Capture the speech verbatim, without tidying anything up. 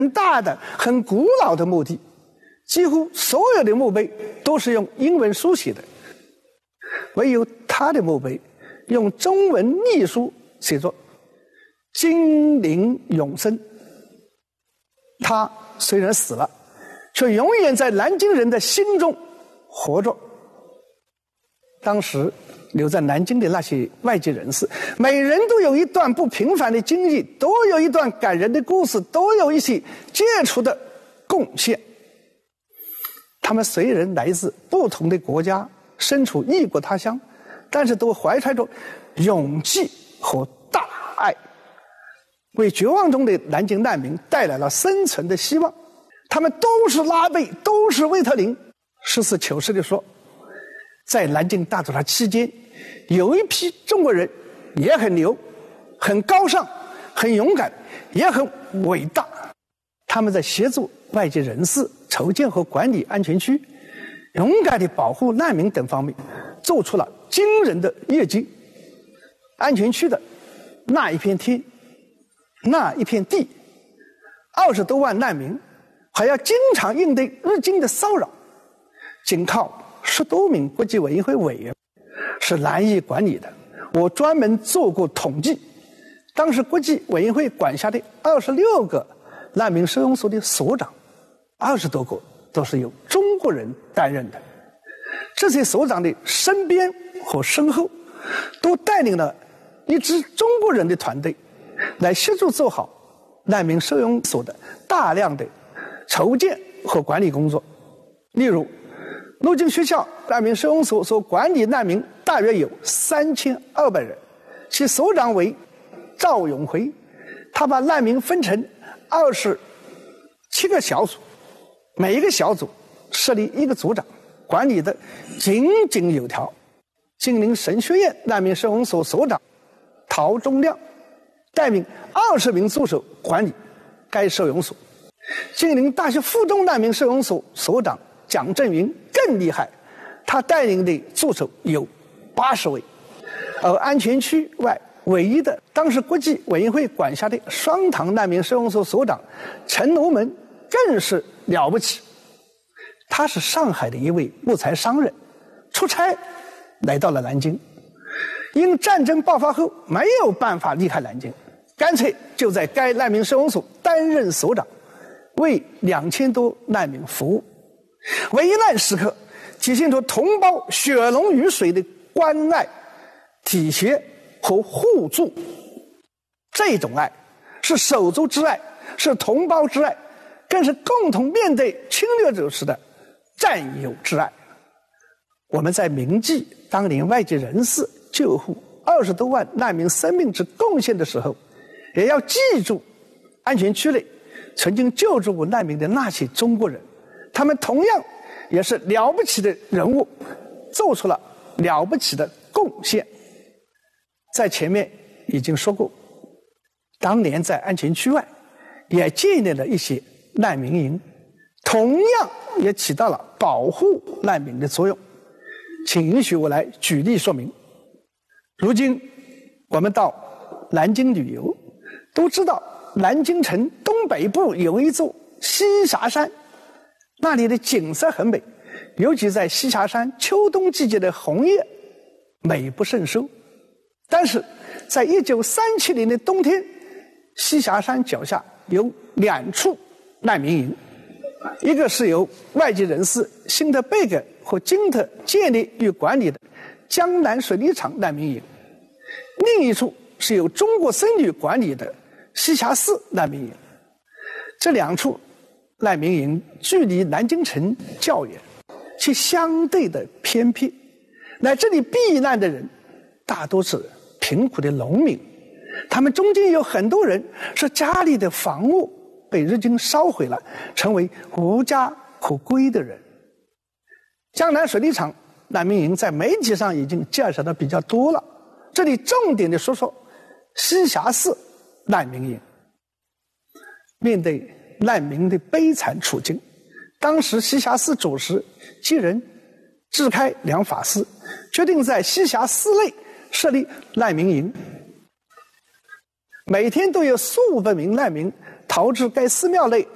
很大的、很古老的墓地，几乎所有的墓碑都是用英文书写的，唯有他的墓碑用中文隶书写作“金陵永生”。他虽然死了，却永远在南京人的心中活着。当时留在南京的那些外籍人士，每人都有一段不平凡的经历，都有一段感人的故事，都有一些杰出的贡献。他们虽然来自不同的国家，身处异国他乡，但是都怀揣着勇气和大爱，为绝望中的南京难民带来了生存的希望。他们都是拉贝，都是维特林。实事求是地说，在南京大屠杀期间，有一批中国人也很牛，很高尚，很勇敢，也很伟大。他们在协助外籍人士筹建和管理安全区，勇敢地保护难民等方面做出了惊人的业绩。安全区的那一片天，那一片地，二十多万难民还要经常应对日军的骚扰，仅靠十多名国际委员会委员是难以管理的。我专门做过统计，当时国际委员会管辖的二十六个难民收容所的所长，二十多个都是由中国人担任的。这些所长的身边和身后都带领了一支中国人的团队，来协助做好难民收容所的大量的筹建和管理工作。例如陆军学校难民收容所所管理难民大约有三千二百人，其所长为赵永辉，他把难民分成二十七个小组，每一个小组设立一个组长，管理的井井有条。金陵神学院难民收容所所长陶忠亮带领二十名助手管理该收容所。金陵大学附中难民收容所所长蒋振云更厉害，他带领的助手有八十位。而安全区外唯一的当时国际委员会管辖的双塘难民收容所所长陈罗门更是了不起，他是上海的一位木材商人，出差来到了南京，因战争爆发后没有办法离开南京，干脆就在该难民收容所担任所长，为两千多难民服务。危难时刻体现出同胞血浓于水的关爱、体贴和互助。这种爱是手足之爱，是同胞之爱，更是共同面对侵略者时的战友之爱。我们在铭记当年外籍人士救护二十多万难民生命之贡献的时候，也要记住安全区内曾经救助过难民的那些中国人，他们同样也是了不起的人物，做出了了不起的贡献。在前面已经说过，当年在安全区外也建立了一些难民营，同样也起到了保护难民的作用。请允许我来举例说明。如今我们到南京旅游，都知道南京城东北部有一座栖霞山，那里的景色很美，尤其在栖霞山秋冬季节的红叶美不胜收。但是在一九三七年的冬天，栖霞山脚下有两处难民营，一个是由外籍人士辛特贝格和金特建立与管理的江南水泥厂难民营，另一处是由中国僧侣管理的栖霞寺难民营。这两处难民营距离南京城较远，且相对的偏僻，来这里避难的人大多是贫苦的农民，他们中间有很多人是家里的房屋被日军烧毁了，成为无家可归的人。江南水泥厂难民营在媒体上已经介绍的比较多了，这里重点的说说栖霞寺难民营。面对难民的悲惨处境，当时栖霞寺主持济仁智开两法师决定在栖霞寺内设立难民营，每天都有数百名难民逃至该寺庙内